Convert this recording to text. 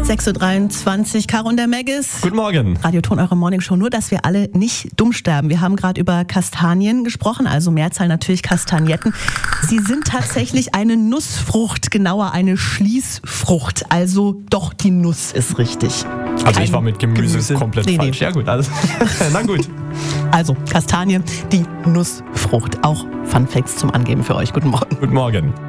6.23 Uhr, Caro und der Maggis. Guten Morgen. Radioton, eure Morningshow. Nur, dass wir alle nicht dumm sterben. Wir haben gerade über Kastanien gesprochen, also Mehrzahl natürlich Kastagnetten. Sie sind tatsächlich eine Nussfrucht, genauer eine Schließfrucht. Also doch, die Nuss ist richtig. Also ich war mit Gemüse komplett falsch. Ja gut, alles. Na gut. Also Kastanie, die Nussfrucht. Auch Fun Facts zum Angeben für euch. Guten Morgen. Guten Morgen.